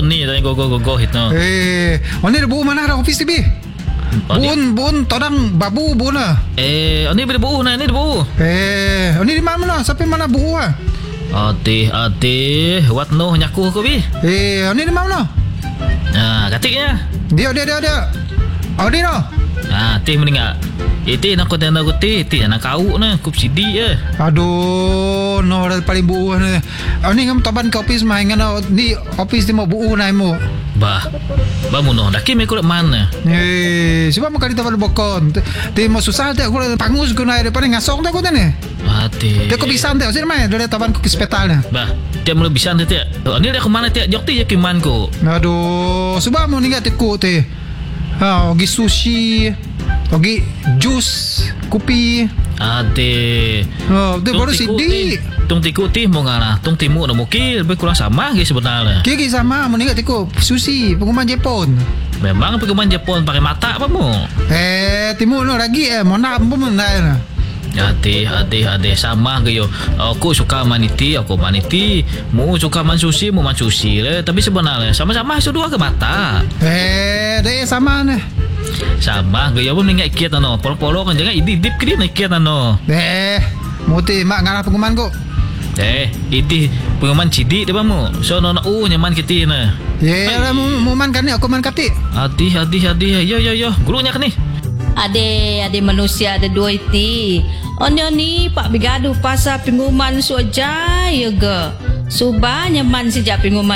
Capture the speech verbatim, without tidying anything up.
oh ni tanya go go go go hit no. Eh, oni bu mana ada office tibi? Bun bun todang babu bun lah. Eh, ini boleh bu nah, ini bu. Eh, oni di mana? Sampai mana bu ah? Ati ati, wat no nyaku ko bi. Eh, oni di mana? Ah, katiknya. Dia dia dia dia. Oh dia no. Ah, teh meninggal. Itu nak kau tanya aku teh, teh nak kau na, kup sidi je. Aduh, no dah paling buuh ni. Oh ni kamu taban ke office main kan? Ni office ni mau buuh na mo. Bah, bah muno. Dah kimi kulit mana? Eh, sebab mau kali taban bokon. Teh mau susah teh aku pangus guna depan ngasong teh aku teh ni. Ati. Teh kau bisa teh, sini main dari taban ke hospital ni. Bah, dia mula bisa teh. Ni dia ke mana teh? Jok teh je ke man ko. Aduh, sebab mau ningat teh ku teh. Ha, ogi sushi, ogi jus, kopi. Ade. Oh, dia baru sidi. Tung tiku tih mau ngana, tung timu nak mukil, lebih kurang sama ke sebenarnya. Kiki sama, mau ningat tiku sushi, pengumuman Jepun. Memang pengumuman Jepun pakai mata apa mu? Eh, timu no lagi eh, mau nak pun mana? Ade, ade, ade sama ke yo. Aku suka maniti, aku maniti. Mu suka man sushi, mu man sushi le. Tapi sebenarnya sama-sama dua ke mata. Eh, deh sama nih. Sama ke yo pun ingat kiat ano. Polo-polo kan jangan idip ke dia nak kiat ano. Eh, muti mak ngarah pengumuman kok. Eh, ini pengumuman cidi dia bamu. So nona u nyaman kita na. Ye, lah mu man kan ni aku man kati. Adi, adi, adi. Yo, yo, yo. Gurunya kan ni. Ade, ade manusia ada dua iti. Onyo ni pak bigadu pasal pengumuman suaja ya ge. Subah nyaman sejak pengumuman